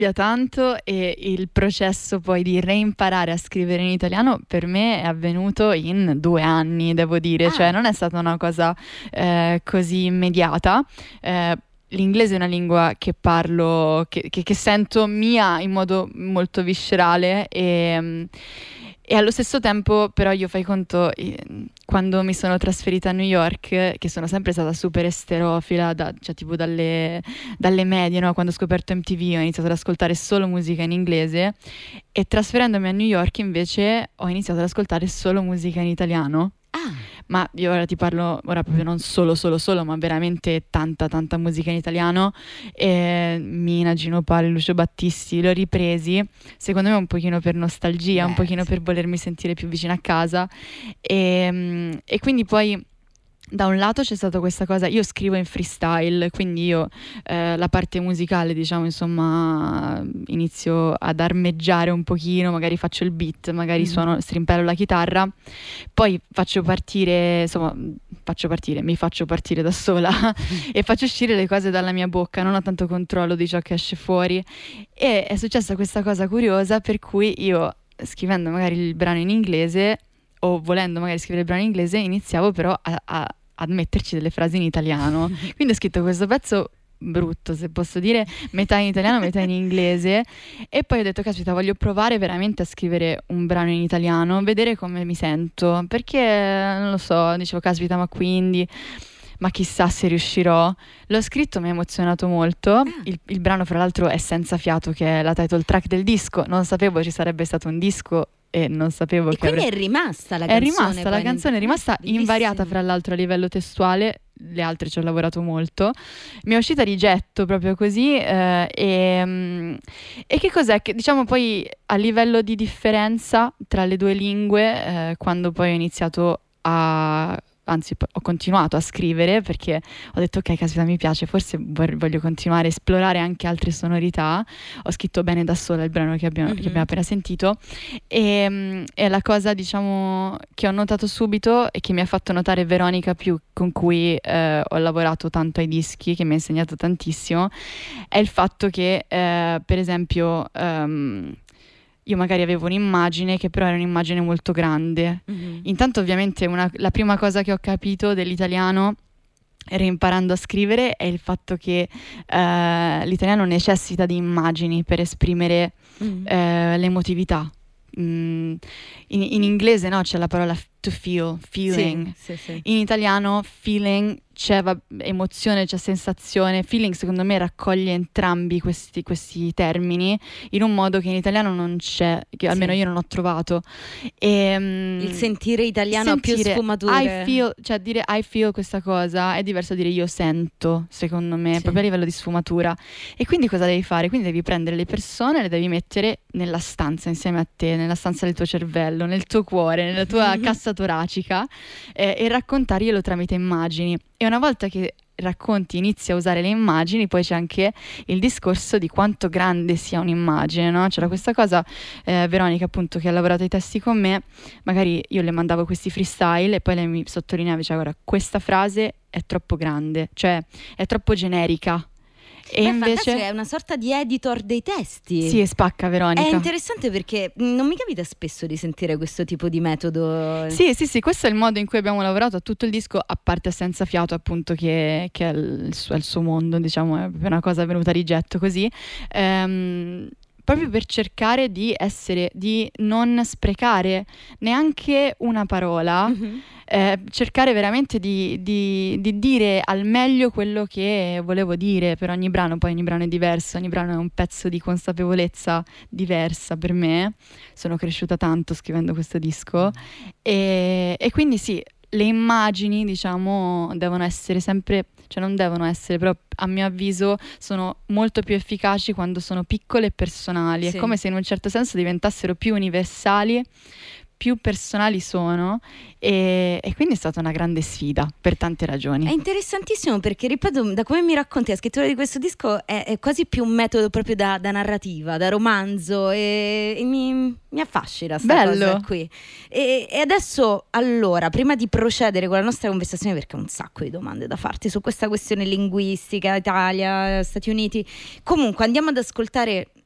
cambia tanto, e il processo poi di reimparare a scrivere in italiano per me è avvenuto in 2 anni, devo dire, cioè non è stata una cosa così immediata. L'inglese è una lingua che parlo, che sento mia in modo molto viscerale, e allo stesso tempo però io, fai conto, quando mi sono trasferita a New York, che sono sempre stata super esterofila, cioè tipo dalle medie, no? Quando ho scoperto MTV ho iniziato ad ascoltare solo musica in inglese, e trasferendomi a New York invece ho iniziato ad ascoltare solo musica in italiano. Ma io ora ti parlo, ora proprio non solo, ma veramente tanta musica in italiano. Mina, Gino Paoli, Lucio Battisti, li ho ripresi, secondo me un pochino per nostalgia, un pochino per volermi sentire più vicina a casa. E quindi poi da un lato c'è stata questa cosa, io scrivo in freestyle, quindi io la parte musicale, diciamo, insomma, inizio ad armeggiare un pochino, magari faccio il beat, magari strimpello la chitarra, poi mi faccio partire da sola e faccio uscire le cose dalla mia bocca, non ho tanto controllo di ciò che esce fuori, e è successa questa cosa curiosa per cui io, scrivendo magari il brano in inglese, o volendo magari scrivere il brano in inglese, iniziavo però ad metterci delle frasi in italiano. Quindi ho scritto questo pezzo brutto, se posso dire, metà in italiano, metà in inglese, e poi ho detto, caspita, voglio provare veramente a scrivere un brano in italiano, vedere come mi sento, perché non lo so, dicevo, caspita, ma chissà se riuscirò. L'ho scritto, mi ha emozionato molto. Il brano, fra l'altro, è Senza fiato, che è la title track del disco. Non sapevo ci sarebbe stato un disco, e non sapevo che quindi è rimasta la canzone. La canzone è rimasta invariata, fra l'altro, a livello testuale. Le altre ci ho lavorato molto. Mi è uscita di getto, proprio così, e che cos'è? Che, diciamo, poi a livello di differenza tra le due lingue, quando poi ho iniziato ho continuato a scrivere, perché ho detto, ok, caspita, mi piace, forse voglio continuare a esplorare anche altre sonorità. Ho scritto Bene da sola, il brano che abbiamo appena sentito, e la cosa, diciamo, che ho notato subito e che mi ha fatto notare Veronica Più, con cui ho lavorato tanto ai dischi, che mi ha insegnato tantissimo, è il fatto che per esempio io magari avevo un'immagine che però era un'immagine molto grande. Intanto, ovviamente, la prima cosa che ho capito dell'italiano, reimparando a scrivere, è il fatto che l'italiano necessita di immagini per esprimere l'emotività. In inglese, no, c'è la parola to feel, feeling. Sì. In italiano feeling c'è emozione, c'è sensazione. Feeling, secondo me, raccoglie entrambi questi termini in un modo che in italiano non c'è, che almeno io non ho trovato. Il sentire italiano ha più sfumature. I feel, cioè dire I feel questa cosa è diverso da dire io sento, secondo me, proprio a livello di sfumatura. E quindi cosa devi fare? Quindi devi prendere le persone, le devi mettere nella stanza insieme a te, nella stanza del tuo cervello, nel tuo cuore, nella tua cassa toracica, e raccontarglielo tramite immagini. E una volta che racconti, inizi a usare le immagini, poi c'è anche il discorso di quanto grande sia un'immagine, no? C'era questa cosa, Veronica, appunto, che ha lavorato ai testi con me, magari io le mandavo questi freestyle e poi lei mi sottolineava, diceva, guarda, questa frase è troppo grande, cioè è troppo generica. E invece è una sorta di editor dei testi. Sì, spacca, Veronica. È interessante perché non mi capita spesso di sentire questo tipo di metodo. Sì, questo è il modo in cui abbiamo lavorato a tutto il disco, a parte Senza fiato, appunto, che è il suo mondo, diciamo, è una cosa venuta di getto così. Proprio per cercare di non sprecare neanche una parola, cercare veramente di dire al meglio quello che volevo dire per ogni brano. Poi ogni brano è diverso, ogni brano è un pezzo di consapevolezza diversa per me. Sono cresciuta tanto scrivendo questo disco, e quindi sì, le immagini, diciamo, devono essere sempre, cioè non devono essere, però a mio avviso sono molto più efficaci quando sono piccole e personali. È come se in un certo senso diventassero più universali, più personali sono, e quindi è stata una grande sfida per tante ragioni. È interessantissimo perché, ripeto, da come mi racconti, la scrittura di questo disco è quasi più un metodo proprio da narrativa, da romanzo, e mi affascina sta cosa qui. E adesso, allora, prima di procedere con la nostra conversazione, perché ho un sacco di domande da farti su questa questione linguistica, Italia, Stati Uniti, comunque andiamo ad ascoltare